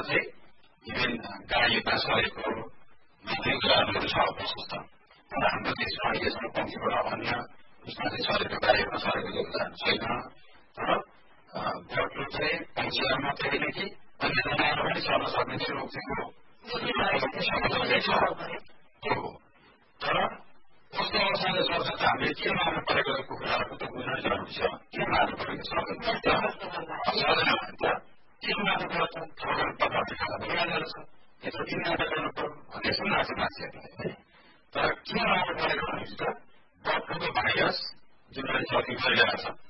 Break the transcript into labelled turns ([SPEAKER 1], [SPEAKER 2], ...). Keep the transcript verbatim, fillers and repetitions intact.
[SPEAKER 1] चाहिँ इभेन गाईमा सरेको मात्रै उदाहरणहरू छ प्रशस्त तर हाम्रो देशमा अहिलेसम्म पन्छीबाट अन्य उसमा चाहिँ सरेको गाईमा सरेको उदाहरण छैन तर बर्ड फ्लू चाहिँ पन्छीहरू मात्रै होइन कि अन्य जनावर पनि सर्न सक्ने चाहिँ रोग चाहिँ हो तर कस्तो अवस्थाले सर्छ त हामीले के मार्नु परेको छ कुखुराहरूको त बुझ्नै जरुरी छ के मार्नु परेको छ सर्दैन भने त के मार्नु पर्यो त थोरै पदार्थ खाँदा भइहाल्दो रहेछ यत्रो किनेर गर्नु पर्यो भन्ने सुन्नुहुन्छ मान्छेहरूले तर के मार्नु परेको भनेपछि त बर्ड फ्लूको भाइरस जुन अहिले सर्टिङ गरिरहेको छ